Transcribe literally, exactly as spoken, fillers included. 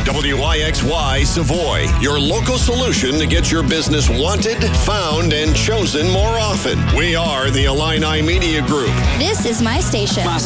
W I X Y Savoy, your local solution to get your business wanted, found, and chosen more often. We are the Illini Media Group. This is my station.